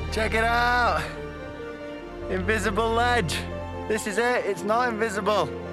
Check it out. Invisible ledge. This is it. It's not invisible.